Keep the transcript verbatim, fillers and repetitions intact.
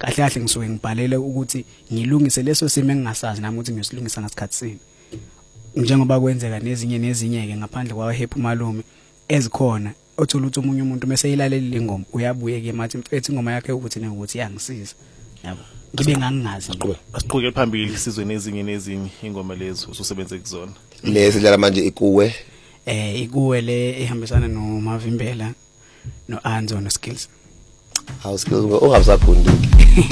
kahle kahle ngisuke ngibhalele ukuthi ngilungise leso simo engingasazi nami ukuthi ngiyosilungisa ngasikhathi sini njengoba kwenzeka nezinye nezinye ke ngaphandle kwa Happy Malume ezikhona othola ukuthi umunye umuntu mase yilalela ingoma uyabuye ke mathi mfethu ingoma yakhe ukuthi ukuthi yangisiza yabo ngibe ngangingazi asiqhubeke phambili sizwe nezinye nezinye ingoma lezo ususebenze kuzona lezi dlala manje ikuwe eh ikuwe le ehambisana no Mavimbela no Anzo no Skills how skills ungasagundi